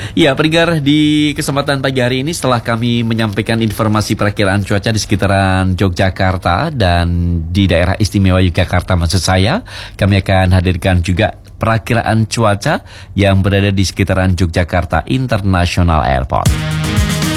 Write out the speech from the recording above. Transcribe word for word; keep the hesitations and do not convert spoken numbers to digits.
Ya, pendengar, di kesempatan pagi hari ini setelah kami menyampaikan informasi perakiraan cuaca di sekitaran Yogyakarta dan di daerah istimewa Yogyakarta maksud saya, kami akan hadirkan juga perakiraan cuaca yang berada di sekitaran Yogyakarta International Airport.